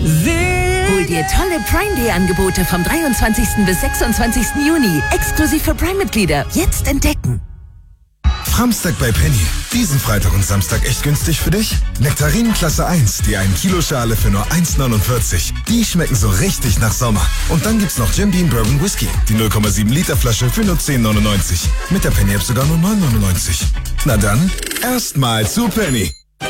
Hol dir tolle Prime Day Angebote vom 23. bis 26. Juni. Exklusiv für Prime-Mitglieder. Jetzt entdecken. Framstag bei Penny. Diesen Freitag und Samstag echt günstig für dich? Nektarinen Klasse 1, die 1 Kilo Schale für nur 1,49. Die schmecken so richtig nach Sommer. Und dann gibt's noch Jim Beam Bourbon Whisky. Die 0,7 Liter Flasche für nur 10,99. Mit der Penny App sogar nur 9,99. Na dann, erstmal zu Penny.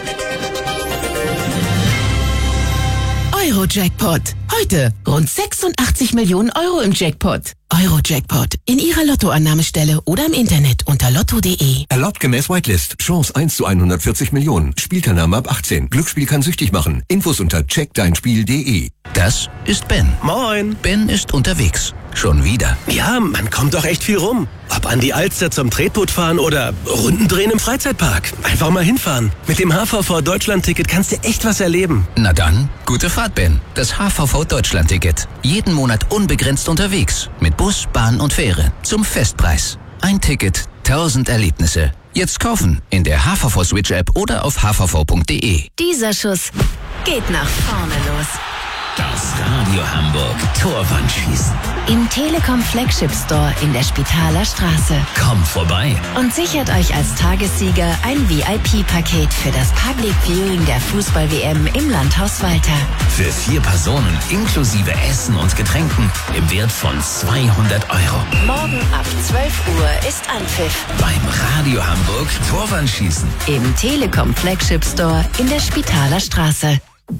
Euro-Jackpot. Heute rund 86 Millionen Euro im Jackpot. Euro-Jackpot. In Ihrer Lottoannahmestelle oder im Internet unter lotto.de. Erlaubt gemäß Whitelist. Chance 1 zu 140 Millionen. Spielteilnahme ab 18. Glücksspiel kann süchtig machen. Infos unter checkdeinspiel.de. Das ist Ben. Moin. Ben ist unterwegs. Schon wieder. Ja, man kommt doch echt viel rum. Ob an die Alster zum Tretboot fahren oder Runden drehen im Freizeitpark. Einfach mal hinfahren. Mit dem HVV Deutschland-Ticket kannst du echt was erleben. Na dann, gute Fahrt, Ben. Das HVV Deutschland-Ticket. Jeden Monat unbegrenzt unterwegs. Mit Bus, Bahn und Fähre. Zum Festpreis. Ein Ticket, 1000 Erlebnisse. Jetzt kaufen in der HVV Switch App oder auf hvv.de. Dieser Schuss geht nach vorne los. Das Radio Hamburg Torwandschießen. Im Telekom Flagship Store in der Spitaler Straße. Komm vorbei. Und sichert euch als Tagessieger ein VIP-Paket für das Public Viewing der Fußball-WM im Landhaus Walter. Für 4 Personen inklusive Essen und Getränken im Wert von 200 €. Morgen ab 12 Uhr ist Anpfiff. Beim Radio Hamburg Torwandschießen. Im Telekom Flagship Store in der Spitaler Straße.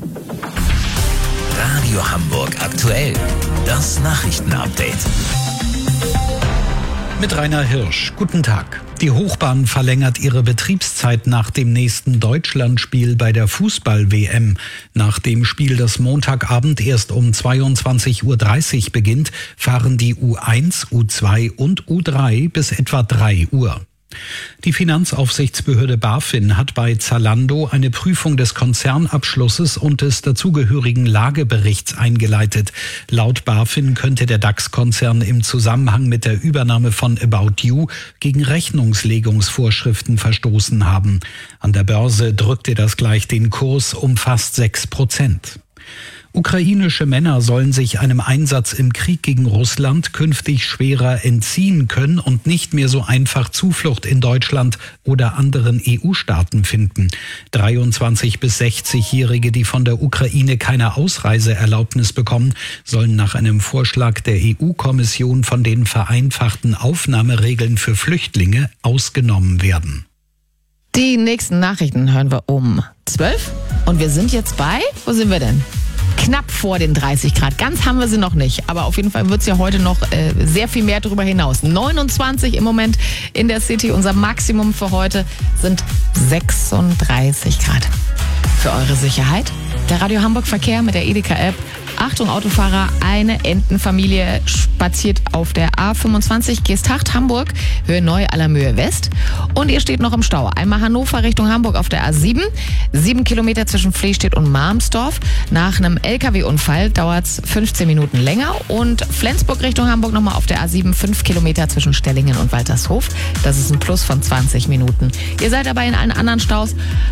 Radio Hamburg aktuell. Das Nachrichtenupdate. Mit Rainer Hirsch. Guten Tag. Die Hochbahn verlängert ihre Betriebszeit nach dem nächsten Deutschlandspiel bei der Fußball-WM. Nach dem Spiel, das Montagabend erst um 22:30 Uhr beginnt, fahren die U1, U2 und U3 bis etwa 3 Uhr. Die Finanzaufsichtsbehörde BaFin hat bei Zalando eine Prüfung des Konzernabschlusses und des dazugehörigen Lageberichts eingeleitet. Laut BaFin könnte der DAX-Konzern im Zusammenhang mit der Übernahme von About You gegen Rechnungslegungsvorschriften verstoßen haben. An der Börse drückte das gleich den Kurs um fast 6%. Ukrainische Männer sollen sich einem Einsatz im Krieg gegen Russland künftig schwerer entziehen können und nicht mehr so einfach Zuflucht in Deutschland oder anderen EU-Staaten finden. 23- bis 60-Jährige, die von der Ukraine keine Ausreiseerlaubnis bekommen, sollen nach einem Vorschlag der EU-Kommission von den vereinfachten Aufnahmeregeln für Flüchtlinge ausgenommen werden. Die nächsten Nachrichten hören wir um 12 und wir sind jetzt bei, wo sind wir denn? Knapp vor den 30 Grad. Ganz haben wir sie noch nicht. Aber auf jeden Fall wird es ja heute noch sehr viel mehr darüber hinaus. 29 im Moment in der City. Unser Maximum für heute sind 36 Grad. Für eure Sicherheit der Radio Hamburg Verkehr mit der Edeka-App. Achtung Autofahrer, eine Entenfamilie spaziert auf der A25 Geesthacht Hamburg, Höhe Neu-Allermöhe West. Und ihr steht noch im Stau. Einmal Hannover Richtung Hamburg auf der A7. 7 Kilometer zwischen Flehstedt und Malmsdorf. Nach einem LKW-Unfall dauert es 15 Minuten länger. Und Flensburg Richtung Hamburg nochmal auf der A7. 5 Kilometer zwischen Stellingen und Waltershof. Das ist ein Plus von 20 Minuten. Ihr seid aber in allen anderen Staus